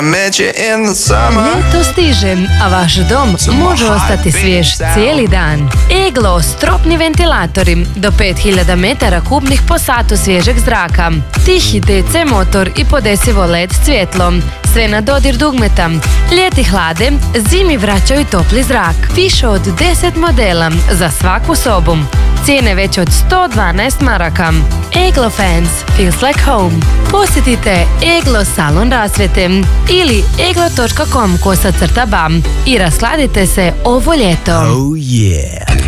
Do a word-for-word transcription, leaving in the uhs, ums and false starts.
Ljeto stiže, a vaš dom može ostati svjež cijeli dan. Eglo stropni ventilatori do pet hiljada metara kubnih po satu svježeg zraka. Tihi D C motor i podesivo L E D svjetlo. Sve na dodir dugmeta. Ljeti hlade, zimi vraćaju topli zrak. Više od deset modela za svaku sobu. Cijene već od sto dvanaest maraka. Eglo Fans feels like home. Posjetite Eglo salon rasvjete ili eglo točka com kosa crta bam i rasladite se ovo ljeto. Oh yeah.